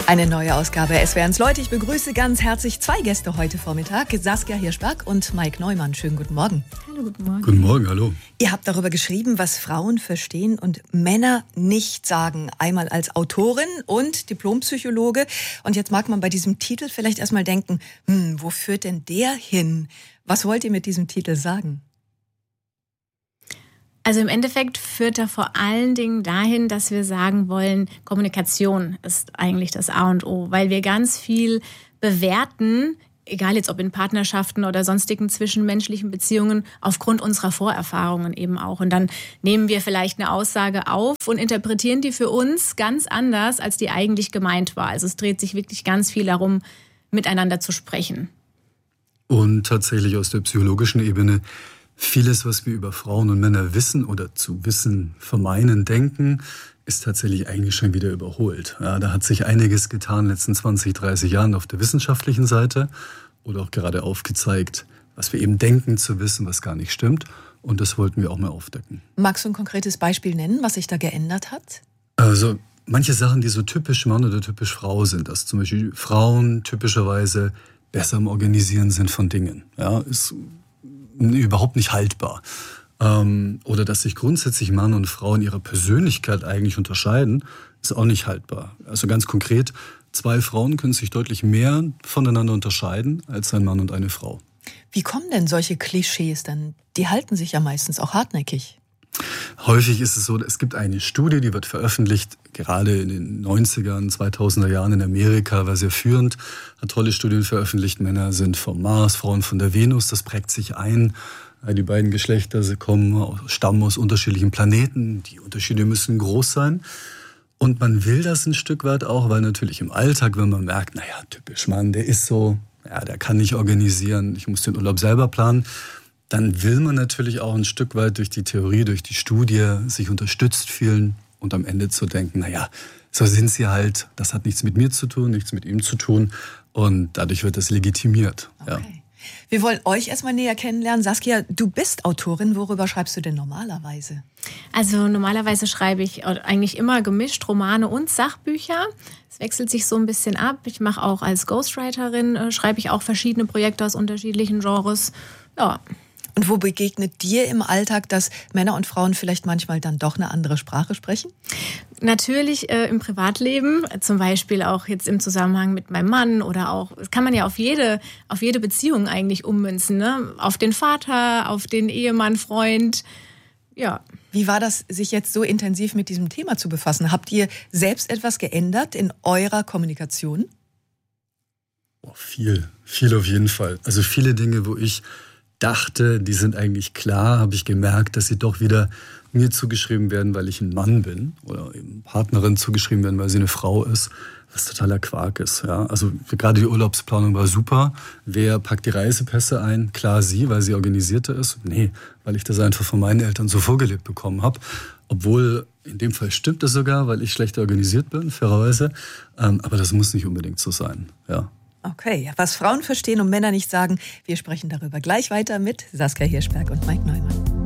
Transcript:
Eine neue Ausgabe SWR1 Leute. Ich begrüße ganz herzlich zwei Gäste heute Vormittag. Saskia Hirschberg und Mike Neumann. Schönen guten Morgen. Hallo, guten Morgen. Guten Morgen, hallo. Ihr habt darüber geschrieben, was Frauen verstehen und Männer nicht sagen. Einmal als Autorin und Diplompsychologe. Und jetzt mag man bei diesem Titel vielleicht erstmal denken, wo führt denn der hin? Was wollt ihr mit diesem Titel sagen? Also im Endeffekt führt er vor allen Dingen dahin, dass wir sagen wollen, Kommunikation ist eigentlich das A und O, weil wir ganz viel bewerten, egal jetzt ob in Partnerschaften oder sonstigen zwischenmenschlichen Beziehungen, aufgrund unserer Vorerfahrungen eben auch. Und dann nehmen wir vielleicht eine Aussage auf und interpretieren die für uns ganz anders, als die eigentlich gemeint war. Also es dreht sich wirklich ganz viel darum, miteinander zu sprechen. Und tatsächlich aus der psychologischen Ebene, vieles, was wir über Frauen und Männer wissen oder zu wissen vermeinen, denken, ist tatsächlich eigentlich schon wieder überholt. Ja, da hat sich einiges getan in den letzten 20, 30 Jahren auf der wissenschaftlichen Seite oder auch gerade aufgezeigt, was wir eben denken zu wissen, was gar nicht stimmt. Und das wollten wir auch mal aufdecken. Magst du ein konkretes Beispiel nennen, was sich da geändert hat? Also manche Sachen, die so typisch Mann oder typisch Frau sind, dass zum Beispiel Frauen typischerweise besser im Organisieren sind von Dingen. Ja, ist überhaupt nicht haltbar. Oder dass sich grundsätzlich Mann und Frau in ihrer Persönlichkeit eigentlich unterscheiden, ist auch nicht haltbar. Also ganz konkret, 2 Frauen können sich deutlich mehr voneinander unterscheiden als ein Mann und eine Frau. Wie kommen denn solche Klischees dann? Die halten sich ja meistens auch hartnäckig. Häufig ist es so, es gibt eine Studie, die wird veröffentlicht, gerade in den 90er, 2000er Jahren in Amerika, war sehr führend, hat tolle Studien veröffentlicht. Männer sind vom Mars, Frauen von der Venus, das prägt sich ein. Die beiden Geschlechter, sie stammen aus unterschiedlichen Planeten, die Unterschiede müssen groß sein. Und man will das ein Stück weit auch, weil natürlich im Alltag, wenn man merkt, naja, typisch Mann, der ist so, ja, der kann nicht organisieren, ich muss den Urlaub selber planen, dann will man natürlich auch ein Stück weit durch die Theorie, durch die Studie sich unterstützt fühlen und am Ende zu denken, naja, so sind sie halt, das hat nichts mit mir zu tun, nichts mit ihm zu tun und dadurch wird das legitimiert. Okay. Ja. Wir wollen euch erstmal näher kennenlernen. Saskia, du bist Autorin, worüber schreibst du denn normalerweise? Also normalerweise schreibe ich eigentlich immer gemischt Romane und Sachbücher. Es wechselt sich so ein bisschen ab. Ich mache auch als Ghostwriterin, schreibe ich auch verschiedene Projekte aus unterschiedlichen Genres. Ja. Und wo begegnet dir im Alltag, dass Männer und Frauen vielleicht manchmal dann doch eine andere Sprache sprechen? Natürlich im Privatleben, zum Beispiel auch jetzt im Zusammenhang mit meinem Mann oder auch, das kann man ja auf jede Beziehung eigentlich ummünzen, ne? Auf den Vater, auf den Ehemann, Freund, ja. Wie war das, sich jetzt so intensiv mit diesem Thema zu befassen? Habt ihr selbst etwas geändert in eurer Kommunikation? Oh, viel auf jeden Fall. Also viele Dinge, wo ich dachte, die sind eigentlich klar, habe ich gemerkt, dass sie doch wieder mir zugeschrieben werden, weil ich ein Mann bin oder eben Partnerin zugeschrieben werden, weil sie eine Frau ist, was totaler Quark ist. Ja? Also gerade die Urlaubsplanung war super. Wer packt die Reisepässe ein? Klar sie, weil sie organisierter ist. Nee, weil ich das einfach von meinen Eltern so vorgelebt bekommen habe. Obwohl, in dem Fall stimmt das sogar, weil ich schlechter organisiert bin, fairerweise. Aber das muss nicht unbedingt so sein, ja. Okay, was Frauen verstehen und Männer nicht sagen, wir sprechen darüber gleich weiter mit Saskia Hirschberg und Mike Neumann.